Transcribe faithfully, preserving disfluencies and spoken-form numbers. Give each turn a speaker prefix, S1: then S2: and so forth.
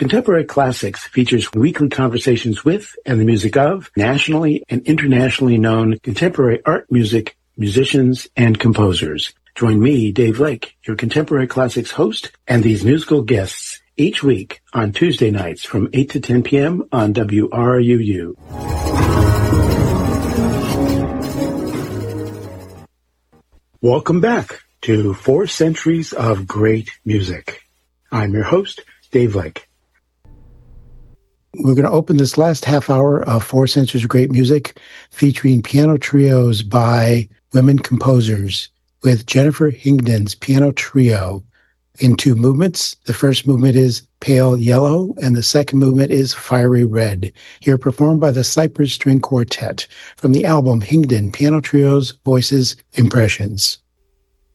S1: Contemporary Classics features weekly conversations with and the music of nationally and internationally known contemporary art music, musicians, and composers. Join me, Dave Lake, your Contemporary Classics host, and these musical guests each week on Tuesday nights from eight to ten p.m. on W R U U. Welcome back to Four Centuries of Great Music. I'm your host, Dave Lake. We're going to open this last half hour of Four Centuries of Great Music featuring piano trios by women composers with Jennifer Higdon's piano trio in two movements. The first movement is Pale Yellow, and the second movement is Fiery Red. Here performed by the Cypress String Quartet from the album Higdon Piano Trios Voices Impressions.